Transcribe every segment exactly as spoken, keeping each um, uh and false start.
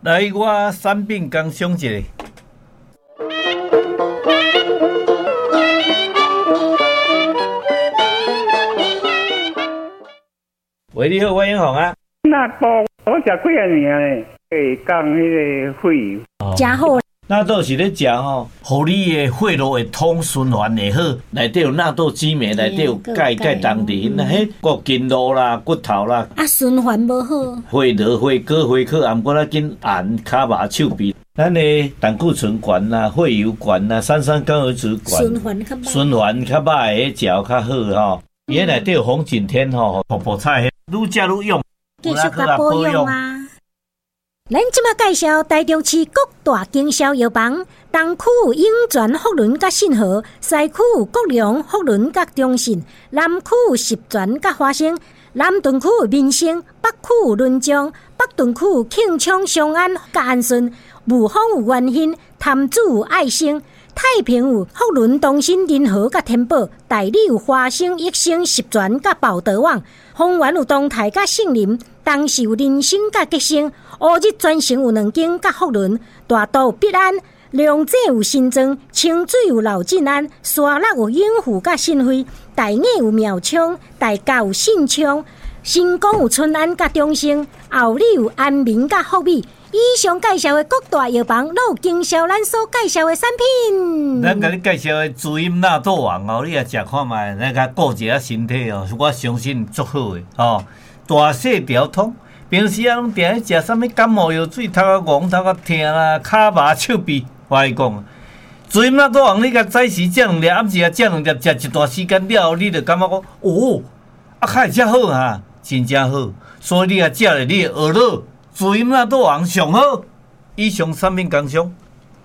来，我产品工商一下。喂，你好，我英雄啊。 纳豆我食几啊年嘞，会降迄个肺。 真好。 纳豆是咧食吼，互你的血路会通循环会好，内底有纳豆激酶，内底有钙、钙当伫，那迄个筋络啦、骨头啦， 啊循环无好， 血流、血果、血块，也毋过咱紧按骹麻手臂。咱的胆固醇悬啦、血油悬啦、三酸甘油酯悬， 循环较歹， 循环较歹的食较好吼。伊内底有红景天吼、泡泡菜，愈食愈用， 继续甲保养啊。咱即马介绍台中市各大经销药房，东区有永泉、福伦甲信和，西区有国良、福伦甲中信，南区有十全甲华兴，南屯区有民生，北区有仑江，北屯区有庆昌、松安甲安顺，雾峰有元兴，潭子有爱心，太平有福伦、东兴、仁和甲天宝，大理有华兴、益生、十全甲宝德旺，丰原有东泰甲杏林，东势有人生甲吉生，乌日专程有两间甲福伦，大道有必安，龙井有新庄，清水有老进安，沙鹿有永福甲新辉，大雅有苗昌，大甲有信昌，新港有春安甲中兴，后里有安民甲福美。以上介绍的各大药房，都有经销咱所介绍的产品。 咱甲你介绍的滋阴纳豆王哦，你也食看卖，咱甲顾一下身体哦，我相信足好的哦。大细条通，平时啊拢定咧食啥物感冒药水，头壳戆、头壳疼啦，骹麻手臂。我跟你讲，滋阴纳豆王，你甲早时食两粒，暗时啊食两粒，食一段时间了后，你就感觉讲，哦，啊，较会遮好哈，真正好。所以你啊食了，你会学了。滋阴纳豆王上好，以上产品工商。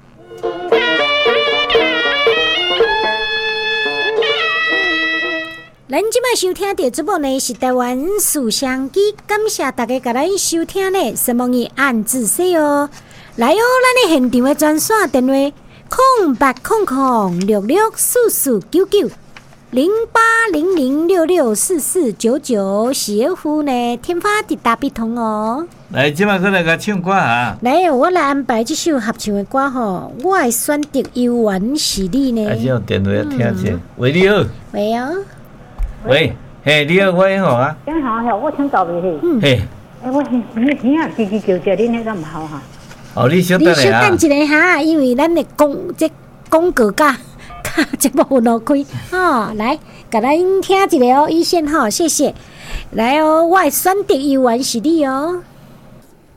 咱即摆收听的节目呢是台湾书香机，感谢大家甲咱收听呢，什么语按仔细哦。来哦，咱的现场的专线电话：空八空空六六四四九九。零八零零六六四四九九，媳妇呢？天发地大必通哦。 来，即摆过来甲唱歌啊！ 来，我来安排这首合唱的歌吼。我的选择永远是你呢。 啊，这用电话听者。喂，你好。 喂哦。 喂，嘿，你好，我英雄啊。 英雄吼，我请教你嘿。 嗯。 嘿。 哎，我耳耳啊，叽叽叫叫，恁迄个唔好哈。 哦，你小等下。 你小等一下哈，因为咱的公这广告价。节目有落开哦，来，甲咱听一个哦，一线哈，谢谢。来哦，我的选择永远是你哦。